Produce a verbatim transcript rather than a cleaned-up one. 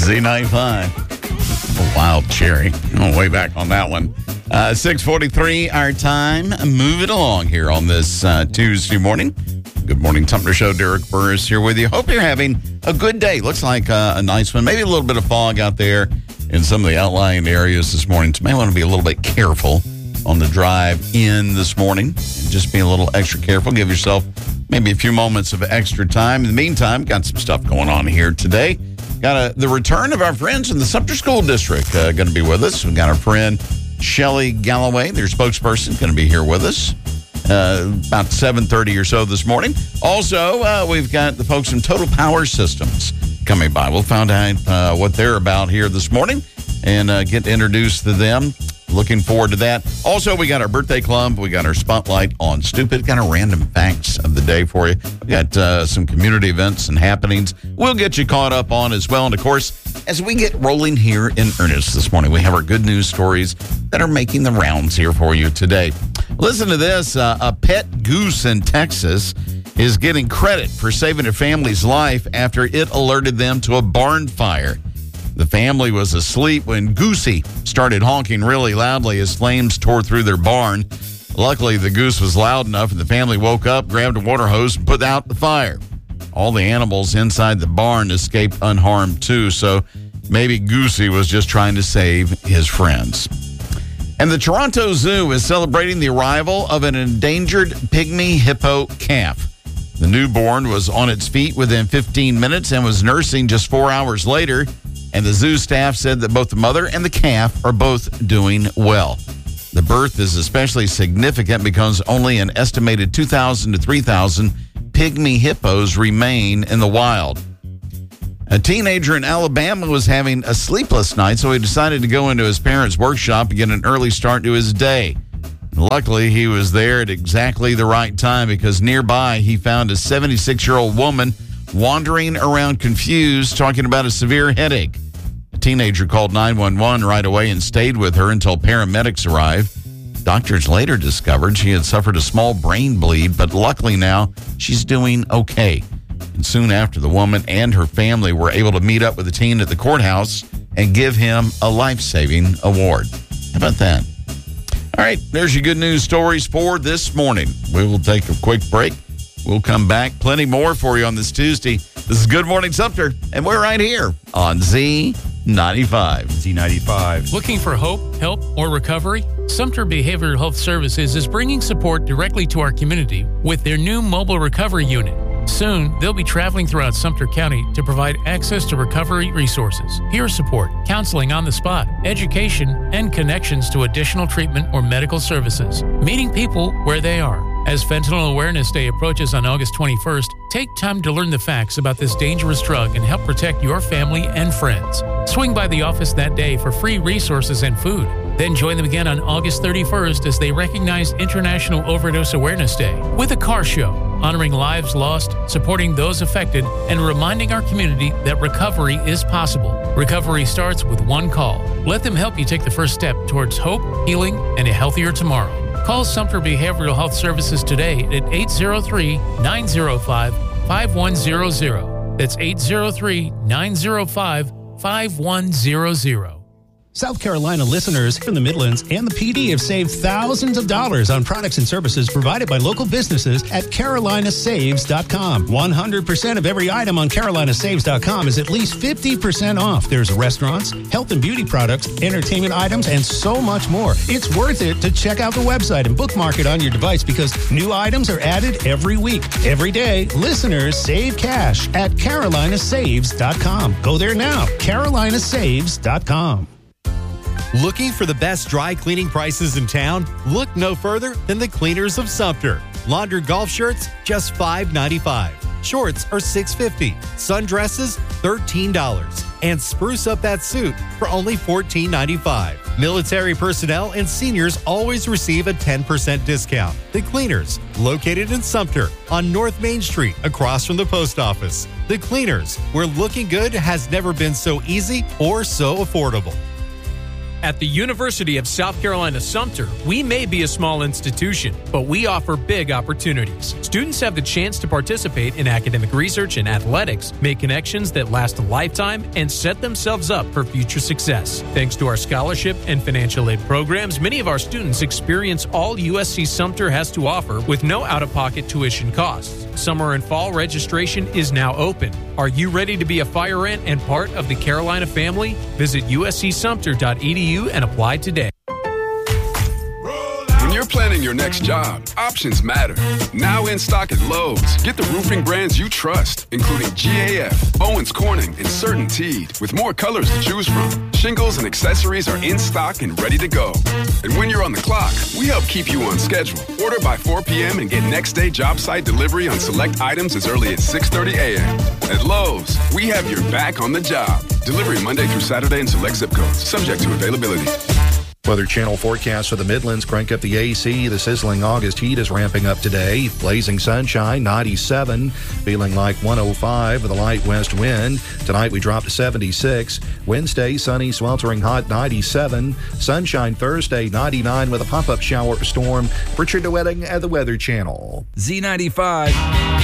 Z ninety-five. A wild cherry. Oh, way back on that one. Uh, six forty-three our time. Moving along here on this uh, Tuesday morning. Good morning, Sumter Show. Derek Burris here with you. Hope you're having a good day. Looks like uh, a nice one. Maybe a little bit of fog out there in some of the outlying areas this morning. So you may want to be a little bit careful on the drive in this morning. And just be a little extra careful. Give yourself maybe a few moments of extra time. In the meantime, got some stuff going on here today. Got a, the return of our friends in the Sumter School District uh, going to be with us. We've got our friend Shelly Galloway, their spokesperson, going to be here with us. Uh, about seven thirty or so this morning. Also, uh, we've got the folks from Total Power Systems coming by. We'll find out uh, what they're about here this morning and uh, get introduced to them. Looking forward to that. Also, we got our birthday club. We got our spotlight on Stupid. Got our random facts of the day for you. We got uh, some community events and happenings we'll get you caught up on as well. And, of course, as we get rolling here in earnest this morning, we have our good news stories that are making the rounds here for you today. Listen to this. Uh, a pet goose in Texas is getting credit for saving a family's life after it alerted them to a barn fire. The family was asleep when Goosey started honking really loudly as flames tore through their barn. Luckily, the goose was loud enough and the family woke up, grabbed a water hose, and put out the fire. All the animals inside the barn escaped unharmed too, so maybe Goosey was just trying to save his friends. And the Toronto Zoo is celebrating the arrival of an endangered pygmy hippo calf. The newborn was on its feet within fifteen minutes and was nursing just four hours later. And the zoo staff said that both the mother and the calf are both doing well. The birth is especially significant because only an estimated two thousand to three thousand pygmy hippos remain in the wild. A teenager in Alabama was having a sleepless night, so he decided to go into his parents' workshop and get an early start to his day. Luckily, he was there at exactly the right time because nearby he found a seventy-six-year-old woman wandering around confused, talking about a severe headache. The teenager called nine one one right away and stayed with her until paramedics arrived. Doctors later discovered she had suffered a small brain bleed, but luckily now she's doing okay. And soon after, the woman and her family were able to meet up with the teen at the courthouse and give him a life-saving award. How about that? All right, there's your good news stories for this morning. We will take a quick break. We'll come back. Plenty more for you on this Tuesday. This is Good Morning Sumter, and we're right here on Z ninety-five. Z ninety-five. Looking for hope, help, or recovery? Sumter Behavioral Health Services is bringing support directly to our community with their new mobile recovery unit. Soon, they'll be traveling throughout Sumter County to provide access to recovery resources, peer support, counseling on the spot, education, and connections to additional treatment or medical services, meeting people where they are. As Fentanyl Awareness Day approaches on August twenty-first, take time to learn the facts about this dangerous drug and help protect your family and friends. Swing by the office that day for free resources and food. Then join them again on August thirty-first as they recognize International Overdose Awareness Day with a car show, honoring lives lost, supporting those affected, and reminding our community that recovery is possible. Recovery starts with one call. Let them help you take the first step towards hope, healing, and a healthier tomorrow. Call Sumter Behavioral Health Services today at eight zero three, nine zero five, five one zero zero. That's eight zero three, nine zero five, five one zero zero. South Carolina listeners from the Midlands and the P D have saved thousands of dollars on products and services provided by local businesses at Carolina Saves dot com. one hundred percent of every item on Carolina Saves dot com is at least fifty percent off. There's restaurants, health and beauty products, entertainment items, and so much more. It's worth it to check out the website and bookmark it on your device because new items are added every week. Every day, listeners save cash at Carolina Saves dot com. Go there now, Carolina Saves dot com. Looking for the best dry cleaning prices in town? Look no further than the Cleaners of Sumter. Laundered golf shirts, just five ninety-five. Shorts are six fifty. Sundresses, thirteen dollars. And spruce up that suit for only fourteen ninety-five. Military personnel and seniors always receive a ten percent discount. The Cleaners, located in Sumter on North Main Street across from the post office. The Cleaners, where looking good has never been so easy or so affordable. At the University of South Carolina Sumter, we may be a small institution, but we offer big opportunities. Students have the chance to participate in academic research and athletics, make connections that last a lifetime, and set themselves up for future success. Thanks to our scholarship and financial aid programs, many of our students experience all U S C Sumter has to offer with no out-of-pocket tuition costs. Summer and fall registration is now open. Are you ready to be a fire ant and part of the Carolina family? Visit U S C Sumter dot E D U and apply today. When you're planning your next job, options matter. Now in stock at Lowe's. Get the roofing brands you trust, including G A F, Owens Corning, and CertainTeed, with more colors to choose from. Shingles and accessories are in stock and ready to go. And when you're on the clock, we help keep you on schedule. Order by four p.m. and get next day job site delivery on select items as early as six thirty a.m. At Lowe's, we have your back on the job. Delivery Monday through Saturday in select zip codes, subject to availability. Weather Channel forecast for the Midlands. Crank up the A C. The sizzling August heat is ramping up today. Blazing sunshine, ninety-seven. Feeling like one oh five with a light west wind. Tonight we drop to seventy-six. Wednesday, sunny, sweltering hot, ninety-seven. Sunshine Thursday, ninety-nine with a pop-up shower storm. Richard DeWetting at the Weather Channel. Z ninety-five.